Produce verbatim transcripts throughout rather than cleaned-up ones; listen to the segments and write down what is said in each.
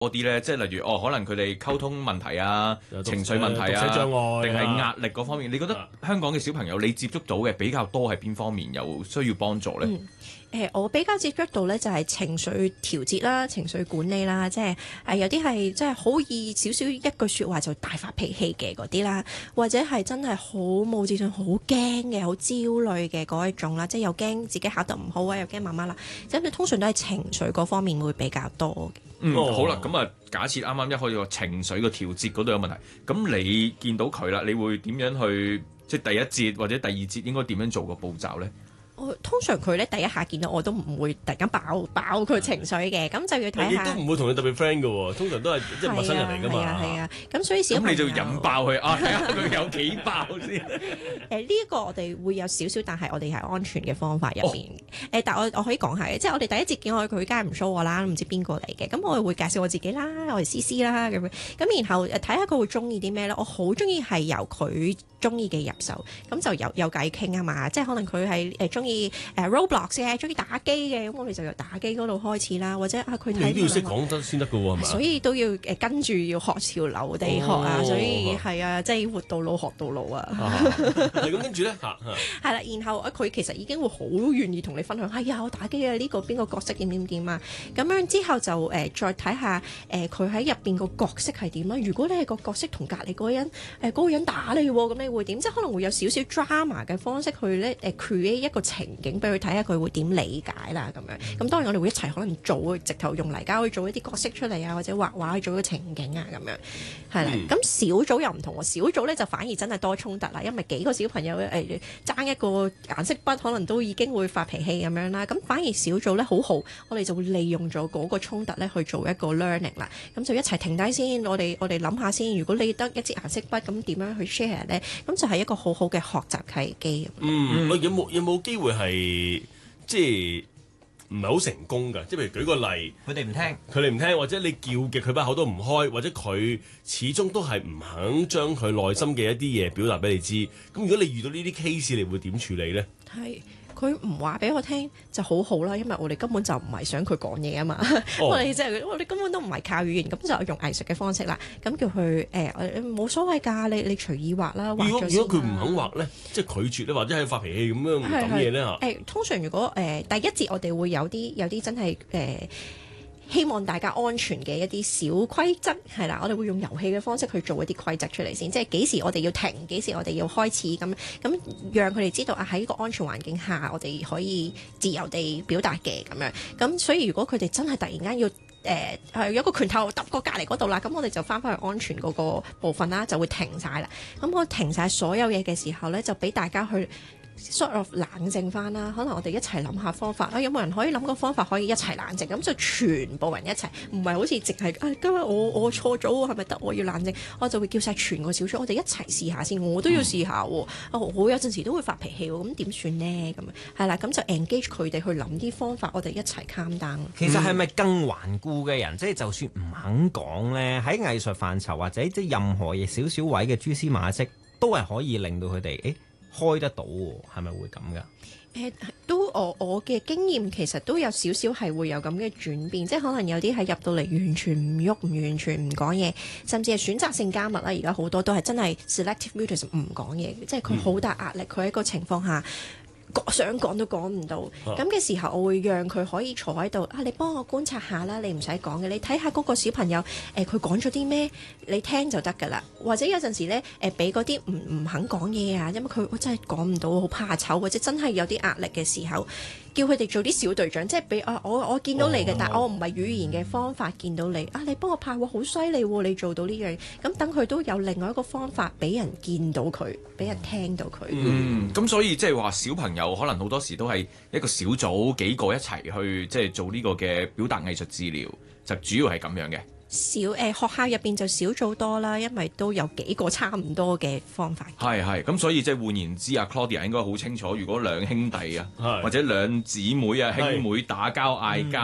多啲咧？即係例如哦，可能佢哋溝通問題啊、 讀情緒問題啊， 讀寫障礙定係啊壓力嗰方面？你覺得香港嘅小朋友你接觸到嘅比較多係邊方面有需要幫助咧？ 嗯誒、呃，我比較接觸到咧就係情緒調節啦、情緒管理啦，即係誒有啲係即係好易少少一句説話就大發脾氣嘅嗰啲啦，或者係真係好冇自信、好驚嘅、好焦慮嘅嗰一種啦，即係又驚自己考得唔好啊，又驚媽媽啦，咁通常都係情緒嗰方面會比較多嘅。 嗯， 哦好啦，咁啊，假設啱啱一開始個情緒個調節嗰度有問題，咁你見到佢啦，你會點樣去即係第一節或者第二節應該點樣做個步驟咧？ 我通常佢咧第一下見到我都唔會突然間爆爆佢情緒嘅，咁就要睇下。 亦都唔會同你特別 friend 嘅喎，通常都係即係陌生人嚟㗎嘛。 係啊係啊，咁所以小朋友咁你就引爆佢啊！睇下佢有幾爆先。 誒呢一個我哋會有少少，但係我哋係安全嘅方法入邊。誒、哦，但係我我可以講下嘅，即係我哋第一節見我佢，佢梗係唔 show 我啦，唔知邊個嚟嘅。咁我會介紹我自己啦，我係 C C 啦咁樣。咁然後誒睇下佢會中意啲咩咧？我好中意係由佢中意嘅入手，咁就有有偈傾啊嘛。即係可能佢係誒中意誒 Roblox 嘅，中意打機嘅，咁我哋就由打機嗰度開始啦。或者啊，佢睇你都要識講得先得㗎喎，係嘛？ 所以都要誒跟住要學潮流地學啊， 哦、 所以係啊，即係活到老學到老啊。 係咁跟住咧嚇係啦，然後啊佢其實已經會好願意同你分享，係啊我打機啊呢個邊個角色點點點啊，咁樣之後就誒、呃、再睇下誒佢喺入邊個角色係點啦。如果你係個角色同隔離嗰個人誒嗰、呃嗰個人打你喎，咁你會點？即係可能會有少少 drama 嘅方式去咧誒 create 一個情景俾佢睇下，佢會點理解啦咁樣。咁當然我哋會一齊可能做直頭用泥膠去做一啲角色出嚟啊，或者畫畫去做一個情景啊咁樣，係啦。咁、嗯、小組又唔同喎，小組咧就反而真係多衝突啦，因為幾個小朋友誒爭一個顏色筆，可能都已經會發脾氣咁樣啦。咁反而小組咧好好，我哋就會利用咗嗰個衝突咧去做一個 learning 啦。咁就一齊停低先，我哋我哋諗下先。如果你得一支顏色筆，咁點樣去 share 咧？咁就係一個好好嘅學習契機。 嗯，有冇有冇機會係即係唔係好成功㗎？即係譬如舉個例， 佢哋唔聽， 佢哋唔聽，或者你叫嘅佢把口都唔開，或者佢始終都係唔肯將佢內心嘅一啲嘢表達俾你知。咁如果你遇到呢啲 case，你會點處理咧？ 係。佢唔話俾我聽就好好啦，因為我哋根本就唔係想佢講嘢啊嘛， 哦、 我哋即係我哋根本都唔係靠語言，咁就用藝術嘅方式啦。咁叫佢誒冇所謂㗎，你你隨意畫啦。畫如果如果佢唔啊肯畫咧，即係拒絕咧，或者係發脾氣咁樣諗嘢咧嚇。 誒通常如果誒、呃、第一節我哋會有啲有啲真係誒。呃希望大家安全嘅一啲小規則係啦，我哋會用遊戲嘅方式去做一啲規則出嚟先，即係幾時我哋要停，幾時我哋要開始咁咁，讓佢哋知道啊喺一個安全環境下，我哋可以自由地表達嘅咁樣。咁所以如果佢哋真係突然間要誒係、呃、有個拳頭揼過隔離嗰度啦，咁我哋就翻返去安全嗰個部分啦，就會停晒啦。咁我停晒所有嘢嘅時候咧，就俾大家去sort of 冷靜翻啦，可能我哋一齊諗下方法啦。有冇人可以諗個方法可以一齊冷靜？咁就全部人一齊，唔係好似淨係啊今日我我錯咗喎，係咪得我要冷靜？我就會叫晒全個小組，我哋一齊試下先。我都要試下喎、嗯。我有陣時都會發脾氣喎，咁點算呢？咁係啦，咁就 engage 佢哋去諗啲方法，我哋一齊 calm down。 其實係咪更頑固嘅人，即係就算唔肯講咧，喺藝術範疇或者即係任何嘢少少位嘅蛛絲馬跡，都係可以令到佢哋誒開得到喎，係咪會咁噶？ 誒、呃、都我我嘅經驗其實都有少少係會有咁嘅轉變，即係可能有啲係入到嚟完全唔喐，唔完全唔講嘢，甚至係選擇性加密啦。而家好多都係真係 selective mutism 唔講嘢，即係佢好大壓力，佢喺個情況下。想講都講唔到，咁嘅、啊、時候我會讓佢可以坐喺度啊！你幫我觀察下啦，你唔使講嘅，你睇下嗰個小朋友誒佢講咗啲咩，你聽就得㗎啦。或者有陣時咧誒俾嗰啲唔唔肯講嘢啊，因為佢我真係講唔到，好怕醜，或者真係有啲壓力嘅時候，叫佢哋做啲小隊長，即係俾啊我我見到你嘅，哦、但係我唔係語言嘅方法見到你啊，你幫我拍喎，好犀利喎，你做到呢樣，咁等佢都有另外一個方法俾人見到佢，俾人聽到佢。 嗯，咁所以即係話小朋友可能好多時都係一個小組幾個一齊去即係做呢個嘅表達藝術治療，就主要係咁樣嘅。 小誒、呃、學校入邊就小組多啦，因為都有幾個差唔多嘅方法。 係係，咁所以即係換言之啊 Claudia 應該好清楚，如果兩兄弟啊或者兩姊妹啊兄妹打交嗌交，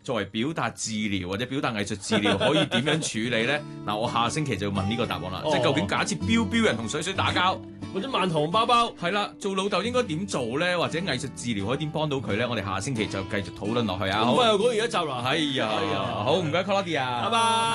作為表達治療或者表達藝術治療可以點樣處理咧？嗱，我下星期就要問呢個答案啦。 哦即係究竟假設標標人同水水打交， 或者萬紅包包。 係啦，做老豆應該點做咧？或者藝術治療可以點幫到佢咧？我哋下星期就繼續討論落去啊！好咁快又講完一集啦， 係啊， 係啊好唔該 Claudia， 拜拜。